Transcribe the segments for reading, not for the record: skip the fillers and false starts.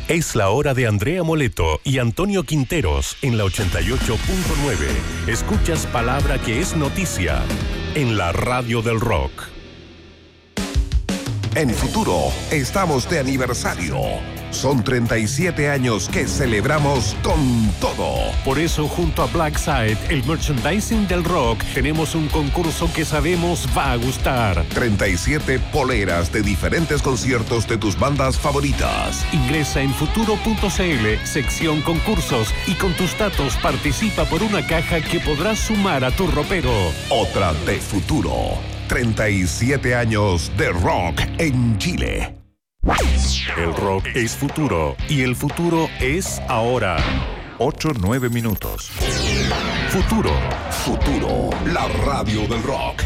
Es la hora de Andrea Moleto y Antonio Quinteros en la 88.9. Escuchas palabra que es noticia en la radio del rock. En Futuro estamos de aniversario. Son 37 años que celebramos con todo. Por eso, junto a Blackside, el merchandising del rock, tenemos un concurso que sabemos va a gustar. 37 poleras de diferentes conciertos de tus bandas favoritas. Ingresa en futuro.cl, sección concursos, y con tus datos participa por una caja que podrás sumar a tu ropero. Otra de Futuro. 37 años de rock en Chile. El rock es futuro y el futuro es ahora. 8-9 minutos. Futuro. Futuro, la radio del rock.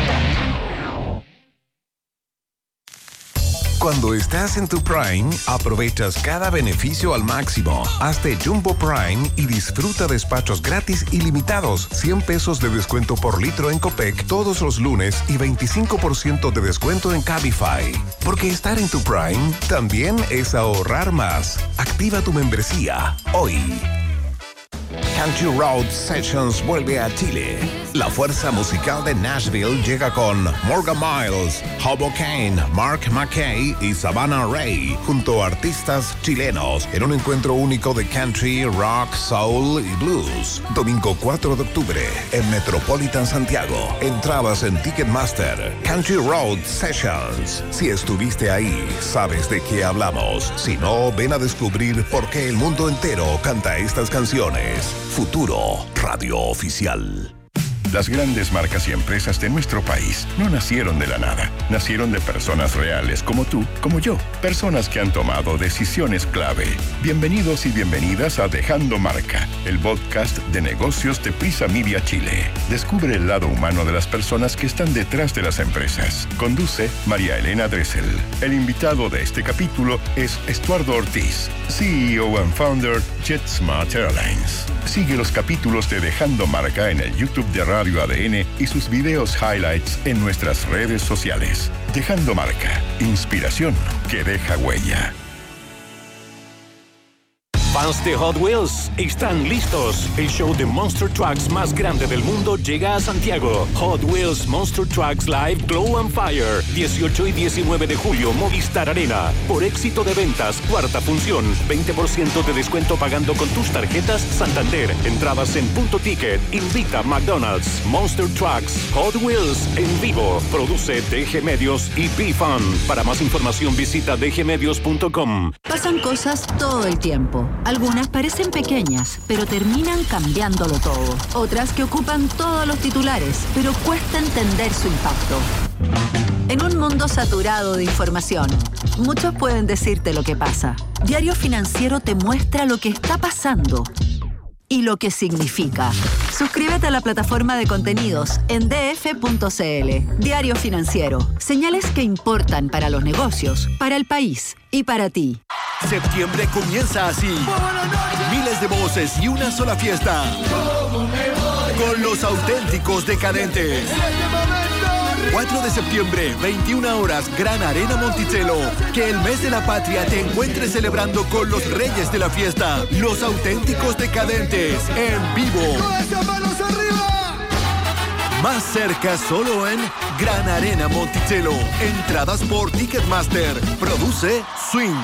Cuando estás en tu Prime, aprovechas cada beneficio al máximo. Hazte Jumbo Prime y disfruta despachos gratis ilimitados, 100 pesos de descuento por litro en Copec todos los lunes y 25% de descuento en Cabify. Porque estar en tu Prime también es ahorrar más. Activa tu membresía hoy. Country Road Sessions vuelve a Chile. La fuerza musical de Nashville llega con Morgan Miles, Hobo Kane, Mark McKay y Savannah Ray, junto a artistas chilenos, en un encuentro único de country, rock, soul y blues. Domingo 4 de octubre, en Metropolitan Santiago. Entradas en Ticketmaster. Country Road Sessions. Si estuviste ahí, sabes de qué hablamos. Si no, ven a descubrir por qué el mundo entero canta estas canciones. Futuro, radio oficial. Las grandes marcas y empresas de nuestro país no nacieron de la nada. Nacieron de personas reales como tú, como yo. Personas que han tomado decisiones clave. Bienvenidos y bienvenidas a Dejando Marca, el podcast de negocios de Prisa Media Chile. Descubre el lado humano de las personas que están detrás de las empresas. Conduce María Elena Dressel. El invitado de este capítulo es Estuardo Ortiz, CEO and founder JetSmart Airlines. Sigue los capítulos de Dejando Marca en el YouTube de Radio ADN y sus videos highlights en nuestras redes sociales. Dejando Marca, inspiración que deja huella. Fans de Hot Wheels, están listos. El show de Monster Trucks más grande del mundo llega a Santiago. Hot Wheels Monster Trucks Live Glow and Fire. 18 y 19 de julio, Movistar Arena. Por éxito de ventas, cuarta función. 20% de descuento pagando con tus tarjetas Santander. Entradas en Punto Ticket. Invita McDonald's. Monster Trucks Hot Wheels en vivo. Produce DG Medios y B-Fun. Para más información visita dgmedios.com. Pasan cosas todo el tiempo. Algunas parecen pequeñas, pero terminan cambiándolo todo. Otras que ocupan todos los titulares, pero cuesta entender su impacto. En un mundo saturado de información, muchos pueden decirte lo que pasa. Diario Financiero te muestra lo que está pasando y lo que significa. Suscríbete a la plataforma de contenidos en df.cl. Diario Financiero. Señales que importan para los negocios, para el país y para ti. Septiembre comienza así. Miles de voces y una sola fiesta. Con los auténticos decadentes. 4 de septiembre, 21 horas, Gran Arena Monticello. Que el mes de la patria te encuentres celebrando con los reyes de la fiesta. Los auténticos decadentes, en vivo. Más cerca solo en Gran Arena Monticello. Entradas por Ticketmaster. Produce Swing.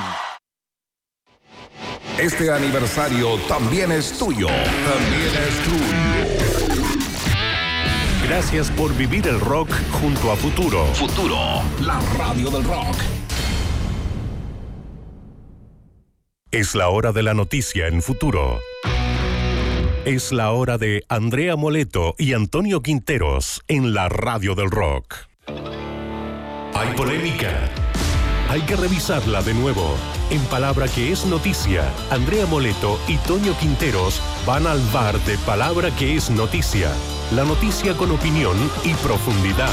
Este aniversario también es tuyo. También es tuyo. Gracias por vivir el rock junto a Futuro. Futuro, la radio del rock. Es la hora de la noticia en Futuro. Es la hora de Andrea Moleto y Antonio Quinteros en la radio del rock. Hay polémica. Hay que revisarla de nuevo. En palabra que es noticia, Andrea Moleto y Toño Quinteros van al bar de Palabra que es noticia. La noticia con opinión y profundidad.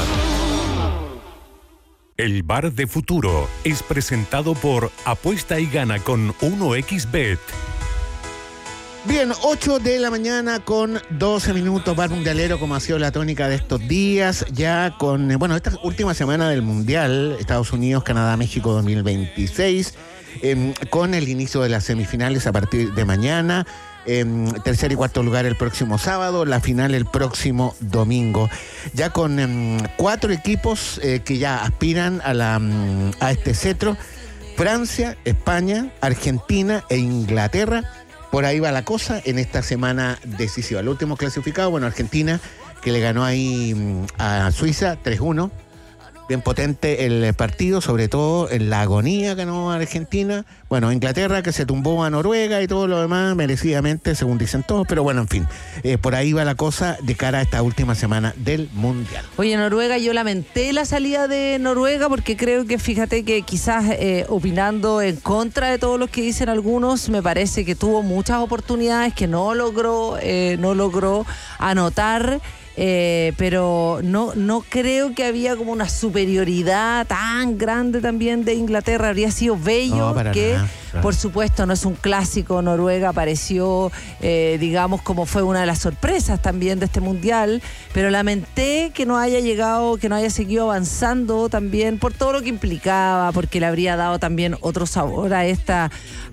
El bar de Futuro es presentado por Apuesta y Gana con 1xBet. Bien, 8 de la mañana con 12 minutos, bar mundialero, como ha sido la tónica de estos días, ya con, esta última semana del Mundial, Estados Unidos, Canadá, México 2026, con el inicio de las semifinales a partir de mañana, tercer y cuarto lugar el próximo sábado, la final el próximo domingo, ya con 4 equipos que ya aspiran a este cetro: Francia, España, Argentina e Inglaterra. Por ahí va la cosa en esta semana decisiva. El último clasificado, Argentina, que le ganó ahí a Suiza 3-1. Bien potente el partido, sobre todo en la agonía ganó Argentina. Inglaterra, que se tumbó a Noruega y todo lo demás, merecidamente, según dicen todos. Pero en fin, por ahí va la cosa de cara a esta última semana del Mundial. Oye, Noruega, yo lamenté la salida de Noruega porque creo que, fíjate que quizás opinando en contra de todos los que dicen algunos, me parece que tuvo muchas oportunidades que no logró anotar. Pero no creo que había como una superioridad tan grande también de Inglaterra. Habría sido bello que, nada, claro. Por supuesto, no es un clásico. Noruega apareció, digamos, como fue una de las sorpresas también de este Mundial, pero lamenté que no haya llegado, que no haya seguido avanzando también por todo lo que implicaba, porque le habría dado también otro sabor a esta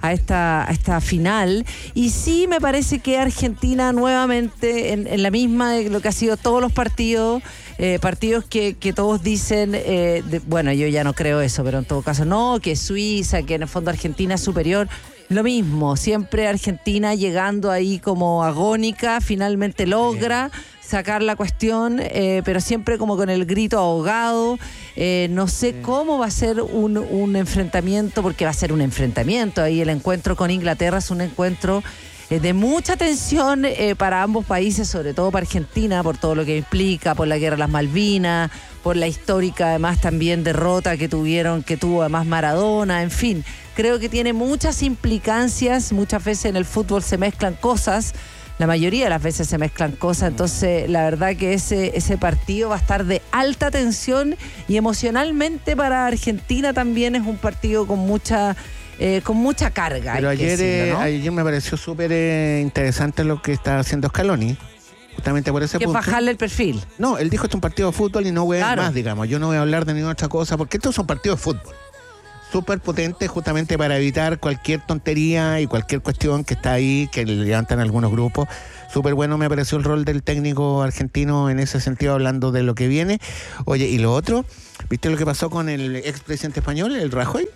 final. Y sí, me parece que Argentina nuevamente en la misma de lo que ha sido todos los partidos que todos dicen, yo ya no creo eso, pero en todo caso no, que Suiza, que en el fondo Argentina es superior. Lo mismo, siempre Argentina llegando ahí como agónica, finalmente logra sacar la cuestión, pero siempre como con el grito ahogado. No sé cómo va a ser un enfrentamiento, porque va a ser un enfrentamiento. Ahí el encuentro con Inglaterra es un encuentro de mucha tensión para ambos países, sobre todo para Argentina, por todo lo que implica, por la guerra de las Malvinas, por la histórica además también derrota que tuvo además Maradona, en fin, creo que tiene muchas implicancias. Muchas veces en el fútbol se mezclan cosas, la mayoría de las veces se mezclan cosas, entonces la verdad que ese partido va a estar de alta tensión, y emocionalmente para Argentina también es un partido con mucha carga. Pero ayer me pareció súper interesante lo que está haciendo Scaloni, justamente por ese punto. Que bajarle el perfil. No, él dijo esto es un partido de fútbol y no voy a más, digamos. Yo no voy a hablar de ninguna otra cosa, porque estos son partidos de fútbol. Súper potentes, justamente para evitar cualquier tontería y cualquier cuestión que está ahí, que le levantan algunos grupos. Súper bueno me pareció el rol del técnico argentino en ese sentido, hablando de lo que viene. Oye, y lo otro, ¿viste lo que pasó con el expresidente español, el Rajoy?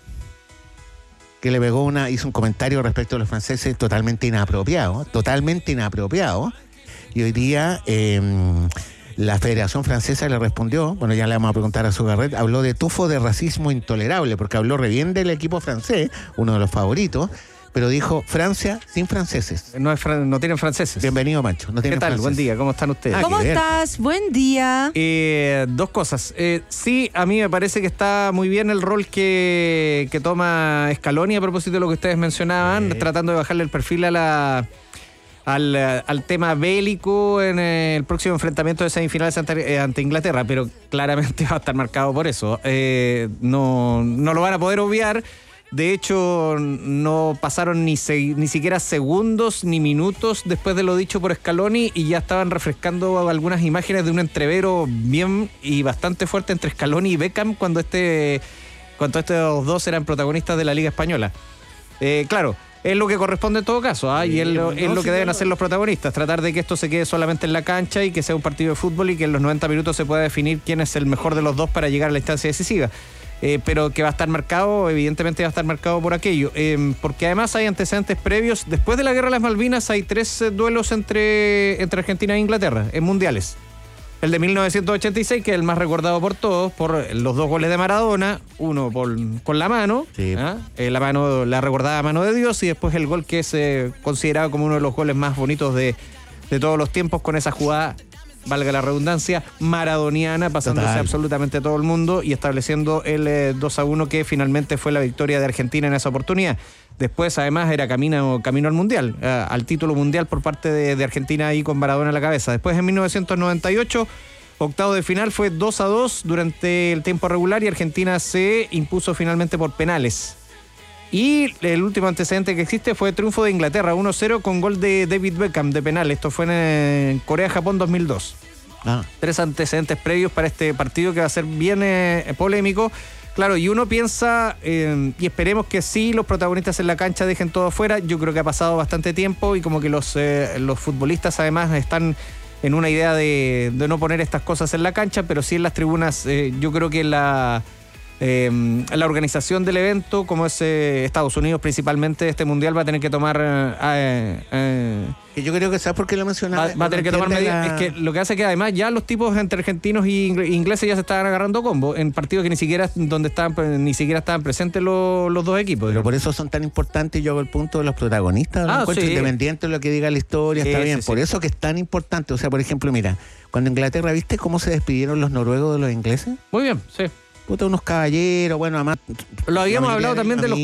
Que le pegó hizo un comentario respecto a los franceses totalmente inapropiado. Y hoy día la Federación Francesa le respondió, ya le vamos a preguntar a Sugarret, habló de tufo de racismo intolerable, porque habló re bien del equipo francés, uno de los favoritos, pero dijo Francia sin franceses. No tienen franceses. Bienvenido, Mancho. No tienen ¿Qué tal? franceses. Buen día, ¿cómo están ustedes? ¿Cómo estás? Buen día. Dos cosas. Sí, a mí me parece que está muy bien el rol que toma Scaloni a propósito de lo que ustedes mencionaban, tratando de bajarle el perfil al tema bélico en el próximo enfrentamiento de semifinales ante Inglaterra, pero claramente va a estar marcado por eso. No lo van a poder obviar. De hecho, no pasaron ni siquiera segundos ni minutos después de lo dicho por Scaloni y ya estaban refrescando algunas imágenes de un entrevero bien y bastante fuerte entre Scaloni y Beckham cuando estos dos eran protagonistas de la Liga Española. Claro, es lo que corresponde en todo caso, y es lo que deben hacer los protagonistas, tratar de que esto se quede solamente en la cancha y que sea un partido de fútbol y que en los 90 minutos se pueda definir quién es el mejor de los dos para llegar a la instancia decisiva. Pero que va a estar marcado, evidentemente va a estar marcado por aquello, porque además hay antecedentes previos. Después de la guerra de las Malvinas hay 3 duelos entre Argentina e Inglaterra en mundiales. El de 1986, que es el más recordado por todos, por los 2 goles de Maradona, uno con la mano, sí. La recordada mano de Dios, y después el gol que es considerado como uno de los goles más bonitos de todos los tiempos, con esa jugada, valga la redundancia, maradoniana, pasándose absolutamente todo el mundo y estableciendo el 2-1 que finalmente fue la victoria de Argentina en esa oportunidad. Después, además, era camino al Mundial, al título mundial por parte de Argentina ahí con Maradona a la cabeza. Después, en 1998, octavo de final, fue 2-2 durante el tiempo regular y Argentina se impuso finalmente por penales. Y el último antecedente que existe fue triunfo de Inglaterra 1-0 con gol de David Beckham de penal. Esto fue en Corea-Japón 2002. 3 antecedentes previos para este partido que va a ser bien polémico. Claro, y uno piensa, y esperemos que sí, los protagonistas en la cancha dejen todo afuera. Yo creo que ha pasado bastante tiempo y como que los futbolistas además están en una idea de no poner estas cosas en la cancha, pero sí en las tribunas. Yo creo que la organización del evento, como es Estados Unidos principalmente, este mundial va a tener que tomar... que yo creo que, ¿sabes por qué lo mencionaba? Va a tener que tomar medidas. Es que lo que hace que además ya los tipos entre argentinos y ingleses ya se estaban agarrando combo en partidos que ni siquiera estaban presentes los dos equipos. Pero por eso son tan importantes, yo hago el punto de los protagonistas. Sí. Independiente de lo que diga la historia, está bien. Sí. Por eso que es tan importante. O sea, por ejemplo, mira, cuando Inglaterra, ¿viste cómo se despidieron los noruegos de los ingleses? Muy bien, sí. Puta, unos caballeros, bueno, además... Lo habíamos hablado también de los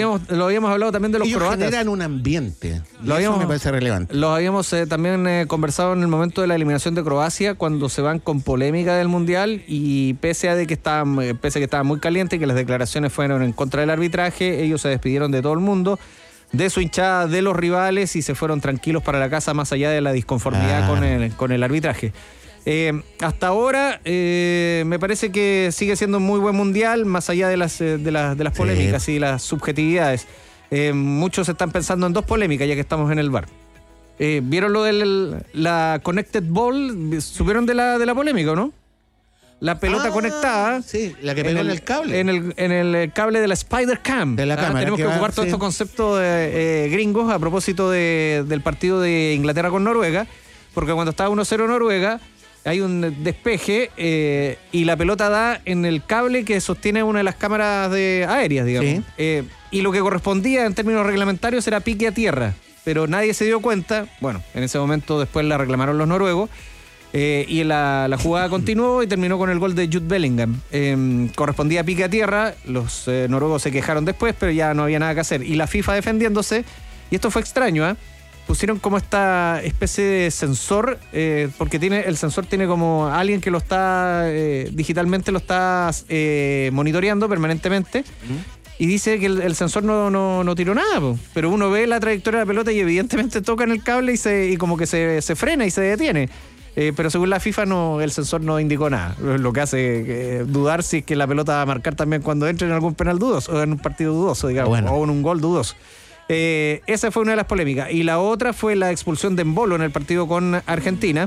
ellos croatas. generan un ambiente. Eso me parece relevante. Lo habíamos también conversado en el momento de la eliminación de Croacia, cuando se van con polémica del Mundial, y pese a que estaban muy calientes y que las declaraciones fueron en contra del arbitraje, ellos se despidieron de todo el mundo, de su hinchada, de los rivales, y se fueron tranquilos para la casa más allá de la disconformidad con el arbitraje. Hasta ahora me parece que sigue siendo un muy buen mundial, más allá de las polémicas y las subjetividades. Muchos están pensando en 2 polémicas, ya que estamos en el VAR. ¿Vieron lo de la Connected Ball? ¿Supieron de la polémica, no? La pelota conectada. Sí, la que pegó en el cable. En el cable de la Spider Cam. De la cámara. Tenemos que ocupar todos estos conceptos gringos a propósito del partido de Inglaterra con Noruega, porque cuando estaba 1-0 Noruega, hay un despeje y la pelota da en el cable que sostiene una de las cámaras aéreas, digamos. Sí. Y lo que correspondía en términos reglamentarios era pique a tierra, pero nadie se dio cuenta. Bueno, en ese momento después la reclamaron los noruegos y la jugada continuó y terminó con el gol de Jude Bellingham. Correspondía a pique a tierra, los noruegos se quejaron después, pero ya no había nada que hacer. Y la FIFA defendiéndose, y esto fue extraño, pusieron como esta especie de sensor, porque el sensor tiene como alguien que lo está digitalmente lo está monitoreando permanentemente, y dice que el sensor no tiró nada, pero uno ve la trayectoria de la pelota y evidentemente toca en el cable y como que se frena y se detiene. Pero según la FIFA el sensor no indicó nada, lo que hace dudar si es que la pelota va a marcar también cuando entre en algún penal dudoso o en un partido dudoso, digamos, o en un gol dudoso. Esa fue una de las polémicas. Y la otra fue la expulsión de Embolo en el partido con Argentina,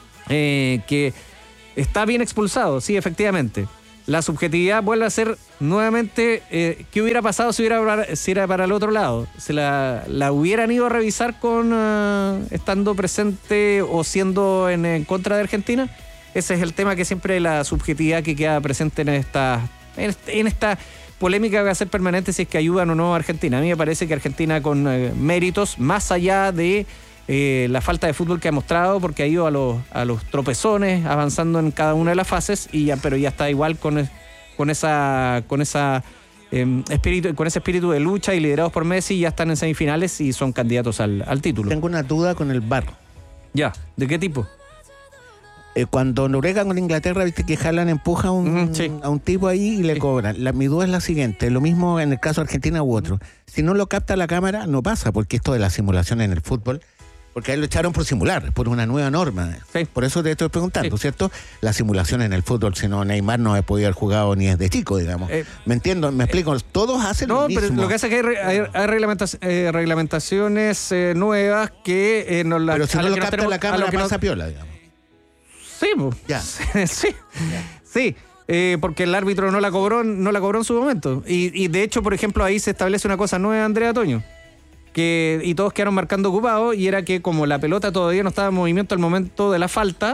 que está bien expulsado, sí, efectivamente. La subjetividad vuelve a ser nuevamente ¿qué hubiera pasado si era para el otro lado? ¿Se la hubieran ido a revisar estando presente o siendo en contra de Argentina? Ese es el tema, que siempre la subjetividad que queda presente en esta polémica que va a ser permanente, si es que ayudan o no a Argentina. A mí me parece que Argentina con méritos, más allá de la falta de fútbol que ha mostrado, porque ha ido a los tropezones, avanzando en cada una de las fases, pero ya está igual con ese espíritu de lucha, y liderados por Messi, ya están en semifinales y son candidatos al título. Tengo una duda con el VAR. Ya, ¿de qué tipo? Cuando Noruega con Inglaterra, viste que Haaland empuja a un tipo ahí y le cobran. Mi duda es la siguiente, lo mismo en el caso de Argentina u otro. Si no lo capta la cámara, no pasa, porque esto de la simulación en el fútbol, porque a él lo echaron por simular, por una nueva norma. Sí. Por eso te estoy preguntando, ¿cierto? La simulación en el fútbol, si no, Neymar no ha podido haber jugado ni desde chico, digamos. ¿Me entiendo? ¿Me explico? Todos hacen lo mismo. No, pero lo que hace es que hay reglamentaciones nuevas que no las... Pero si no lo capta la cámara, pasa piola, digamos. Sí, pues. Ya. Sí. Porque el árbitro no la cobró en su momento. Y de hecho, por ejemplo, ahí se establece una cosa nueva, Andrea Toño, y todos quedaron marcando ocupados, y era que como la pelota todavía no estaba en movimiento al momento de la falta,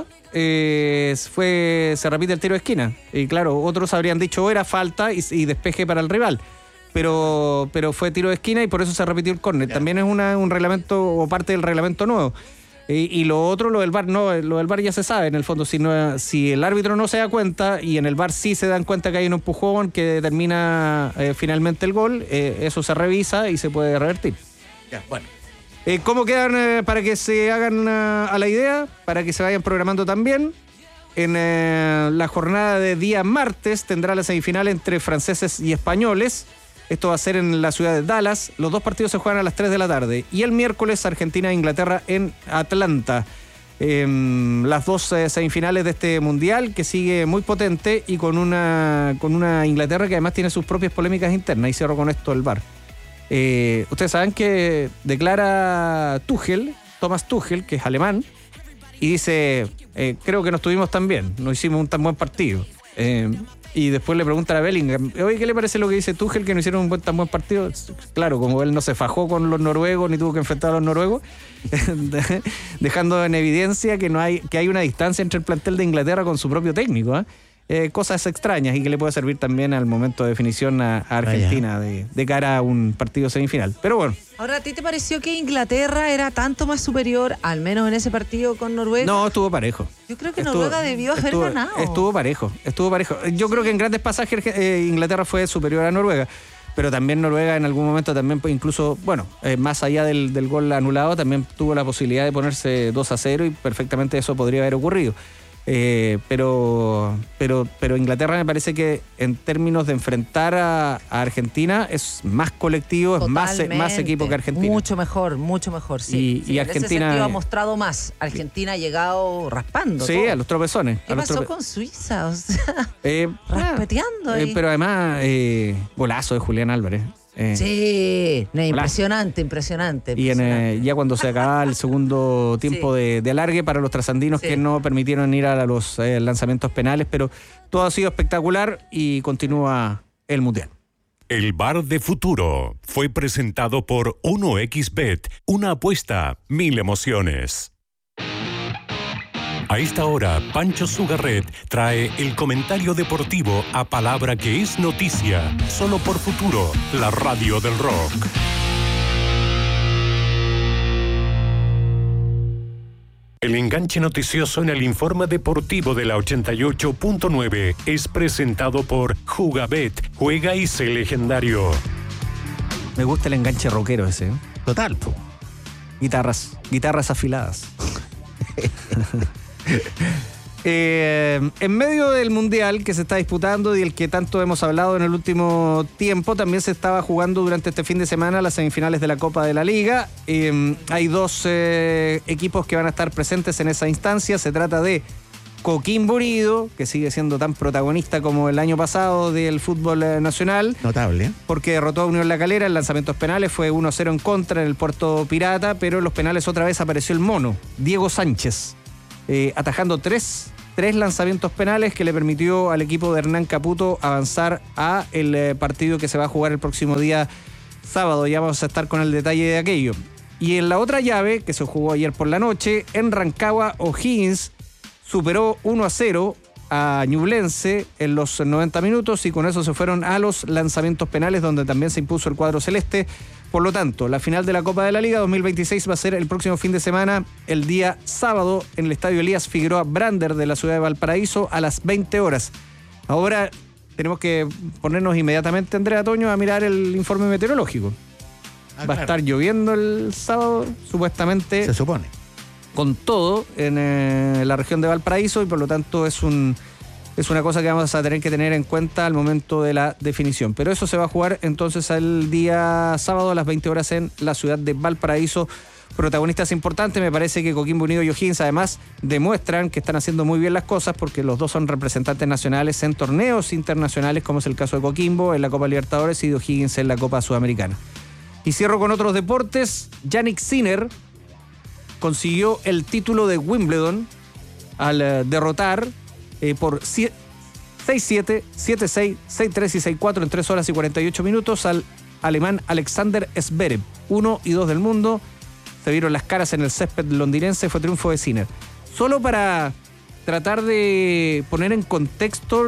se repite el tiro de esquina. Y claro, otros habrían dicho era falta y despeje para el rival. Pero fue tiro de esquina y por eso se repitió el córner. También es un reglamento o parte del reglamento nuevo. Y lo otro, lo del VAR, no, lo del VAR ya se sabe, en el fondo, si el árbitro no se da cuenta y en el VAR sí se dan cuenta que hay un empujón que determina finalmente el gol, eso se revisa y se puede revertir. Ya, bueno. ¿Cómo quedan para que se hagan a la idea? Para que se vayan programando también. En la jornada de día martes tendrá la semifinal entre franceses y españoles. Esto va a ser en la ciudad de Dallas. Los dos partidos se juegan a las 3 de la tarde. Y el miércoles Argentina e Inglaterra en Atlanta. Las dos semifinales de este mundial que sigue muy potente y con una Inglaterra que además tiene sus propias polémicas internas. Y cierro con esto el VAR. Ustedes saben que declara Thomas Tuchel, que es alemán, y dice, creo que no estuvimos tan bien, no hicimos un tan buen partido. Y después le preguntan a Bellingham, oye, ¿qué le parece lo que dice Tuchel, que no hicieron tan buen partido? Claro, como él no se fajó con los noruegos ni tuvo que enfrentar a los noruegos, dejando en evidencia que hay una distancia entre el plantel de Inglaterra con su propio técnico, cosas extrañas y que le puede servir también al momento de definición a Argentina de cara a un partido semifinal. Pero bueno. Ahora, ¿a ti te pareció que Inglaterra era tanto más superior, al menos en ese partido con Noruega? No, estuvo parejo. Yo creo que Noruega debió haber ganado. Estuvo parejo. Yo creo que en grandes pasajes Inglaterra fue superior a Noruega. Pero también Noruega en algún momento también, incluso, más allá del gol anulado, también tuvo la posibilidad de ponerse 2-0 y perfectamente eso podría haber ocurrido. Pero Inglaterra me parece que en términos de enfrentar a Argentina es más colectivo, es más equipo que Argentina. Mucho mejor, sí. Y Argentina en ese sentido ha mostrado más. Argentina ha llegado raspando. Sí, todo. A los tropezones. ¿Qué pasó con Suiza? O sea, raspeteando ahí. Pero además, golazo de Julián Álvarez. Sí, impresionante. Y ya cuando se acaba el segundo tiempo de alargue para los trasandinos que no permitieron ir a los lanzamientos penales, pero todo ha sido espectacular y continúa el Mundial. El Bar de Futuro fue presentado por 1xBet, una apuesta, 1000 emociones. A esta hora, Pancho Sugarret trae el comentario deportivo a palabra que es noticia, solo por Futuro, la radio del rock. El enganche noticioso en el informe deportivo de la 88.9 es presentado por Jugabet, juega y sé legendario. Me gusta el enganche rockero ese. Total, po. Guitarras afiladas. En medio del Mundial que se está disputando y del que tanto hemos hablado en el último tiempo, también se estaba jugando durante este fin de semana las semifinales de la Copa de la Liga. Hay dos equipos que van a estar presentes en esa instancia. Se trata de Coquimbo Unido, que sigue siendo tan protagonista como el año pasado del fútbol nacional. Notable. Porque derrotó a Unión La Calera en lanzamientos penales, fue 1-0 en contra en el Puerto Pirata, pero en los penales otra vez apareció el mono, Diego Sánchez. Atajando tres lanzamientos penales que le permitió al equipo de Hernán Caputo avanzar a el partido que se va a jugar el próximo día sábado. Ya vamos a estar con el detalle de aquello. Y en la otra llave, que se jugó ayer por la noche, en Rancagua, O'Higgins superó 1-0 a Ñublense en los 90 minutos y con eso se fueron a los lanzamientos penales, donde también se impuso el cuadro celeste. Por lo tanto, la final de la Copa de la Liga 2026 va a ser el próximo fin de semana, el día sábado, en el Estadio Elías Figueroa Brander de la ciudad de Valparaíso a las 20 horas. Ahora tenemos que ponernos inmediatamente, Andrea Toño, a mirar el informe meteorológico. Va a estar lloviendo el sábado, supuestamente. Se supone. Con todo en la región de Valparaíso y por lo tanto es una cosa que vamos a tener que tener en cuenta al momento de la definición. Pero eso se va a jugar entonces el día sábado a las 20 horas en la ciudad de Valparaíso. Protagonistas importantes, me parece que Coquimbo Unido y O'Higgins además demuestran que están haciendo muy bien las cosas porque los dos son representantes nacionales en torneos internacionales, como es el caso de Coquimbo en la Copa Libertadores y de O'Higgins en la Copa Sudamericana. Y cierro con otros deportes. Jannik Sinner consiguió el título de Wimbledon al derrotar por 6-7, 7-6, 6-3 y 6-4 en 3 horas y 48 minutos al alemán Alexander Zverev, 1 y 2 del mundo. Se vieron las caras en el césped londinense, fue triunfo de Sinner. Solo para tratar de poner en contexto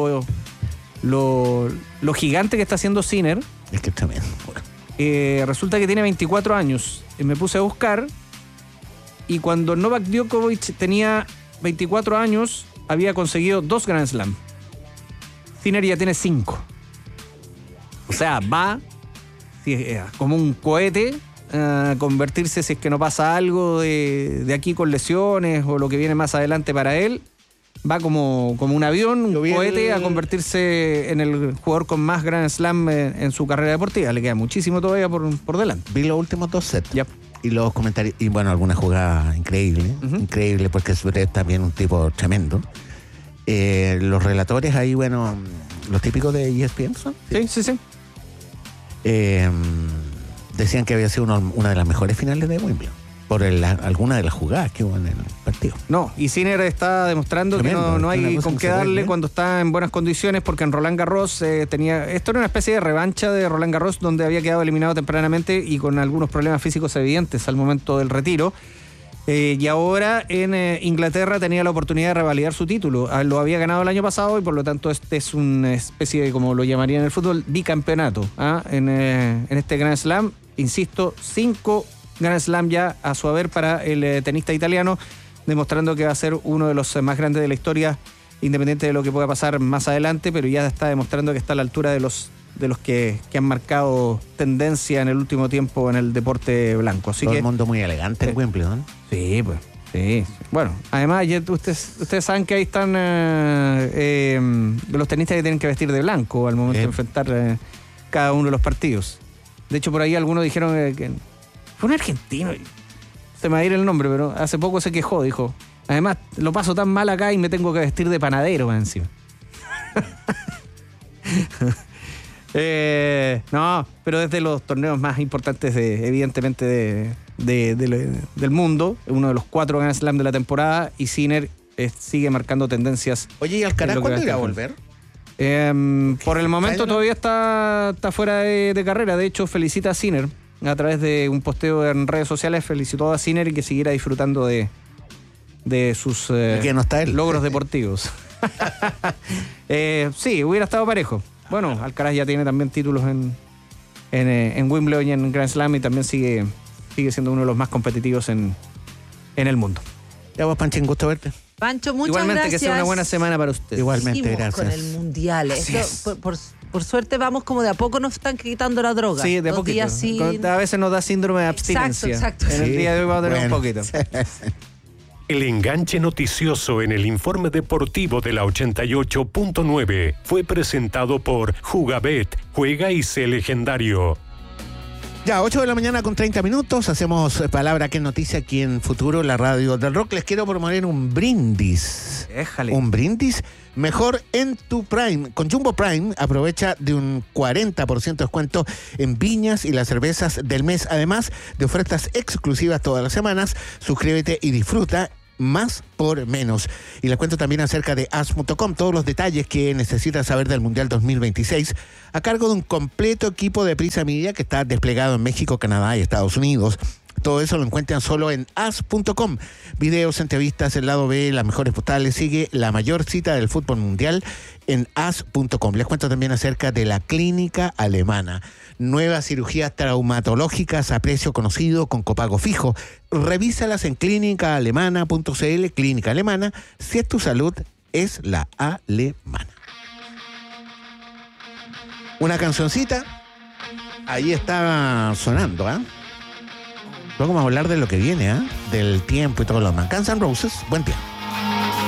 lo gigante que está haciendo Sinner. Es que también. Resulta que tiene 24 años. Me puse a buscar y cuando Novak Djokovic tenía 24 años había conseguido 2 Grand Slam. Sinner ya tiene 5. O sea, va como un cohete a convertirse, si es que no pasa algo de aquí con lesiones o lo que viene más adelante para él, va como un avión, un Yo vi cohete a convertirse en el jugador con más Grand Slam en su carrera deportiva. Le queda muchísimo todavía por delante. Vi los últimos 2 sets. Yep. Y los comentarios, y bueno, alguna jugada increíble, increíble porque Zverev es también un tipo tremendo. Los relatores ahí, bueno, los típicos de ESPN son. Sí. Decían que había sido una de las mejores finales de Wimbledon por alguna de las jugadas que hubo en el partido. No, y Sinner está demostrando Tremendo, que no hay una cosa con qué darle cuando está en buenas condiciones, porque en Roland Garros esto era una especie de revancha de Roland Garros, donde había quedado eliminado tempranamente y con algunos problemas físicos evidentes al momento del retiro. Y ahora en Inglaterra tenía la oportunidad de revalidar su título. Lo había ganado el año pasado y por lo tanto este es una especie de, como lo llamarían en el fútbol, bicampeonato en este Grand Slam. Insisto, 5 Grand Slam ya a su haber para el tenista italiano, demostrando que va a ser uno de los más grandes de la historia, independiente de lo que pueda pasar más adelante, pero ya está demostrando que está a la altura de los que han marcado tendencia en el último tiempo en el deporte blanco. Así Todo que el mundo muy elegante en Wimbledon. Sí, pues. Sí. Bueno, además ustedes saben que ahí están los tenistas que tienen que vestir de blanco al momento de enfrentar cada uno de los partidos. De hecho, por ahí algunos dijeron que fue un argentino, se me va a ir el nombre, pero hace poco se quejó, dijo, además lo paso tan mal acá y me tengo que vestir de panadero más encima. No, pero desde los torneos más importantes evidentemente del mundo, uno de los 4 Grand Slam de la temporada, y Sinner sigue marcando tendencias. Oye, ¿y Alcaraz cuándo irá a volver? Por el momento todavía está fuera de carrera. De hecho, felicita a Sinner a través de un posteo en redes sociales, felicitó a Sinner y que siguiera disfrutando de sus que no está él. logros deportivos. Sí, hubiera estado parejo. Bueno, Alcaraz ya tiene también títulos en Wimbledon y en Grand Slam, y también sigue siendo uno de los más competitivos en el mundo. Ya vos, Panchín, gusto verte. Pancho, muchas Igualmente, gracias. que sea una buena semana para usted. Igualmente, Seguimos gracias. con el mundial. Esto, por suerte vamos como de a poco, nos están quitando la droga. Sí, de a 2 poquito. días sin... A veces nos da síndrome de abstinencia. Exacto. En el día de hoy vamos a tener un poquito. El enganche noticioso en el informe deportivo de la 88.9 fue presentado por Jugabet. Juega y sé legendario. Ya, 8 de la mañana con 30 minutos. Hacemos Palabra que Noticia aquí en Futuro, la radio del rock. Les quiero proponer un brindis. Déjale. Un brindis mejor en tu Prime. Con Jumbo Prime aprovecha de un 40% de descuento en viñas y las cervezas del mes. Además de ofertas exclusivas todas las semanas. Suscríbete y disfruta más por menos. Y les cuento también acerca de as.com, todos los detalles que necesitas saber del Mundial 2026, a cargo de un completo equipo de Prisa Media que está desplegado en México, Canadá y Estados Unidos. Todo eso lo encuentran solo en as.com. Videos, entrevistas, el lado B, las mejores postales. Sigue la mayor cita del fútbol mundial en as.com. Les cuento también acerca de la Clínica Alemana. Nuevas cirugías traumatológicas a precio conocido con copago fijo. Revísalas en clínicaalemana.cl. Clínica Alemana, si es tu salud, es la alemana. Una cancioncita. Ahí está sonando, ¿ah? Luego vamos a hablar de lo que viene, del tiempo y todo lo demás. Guns N' Roses, buen tiempo.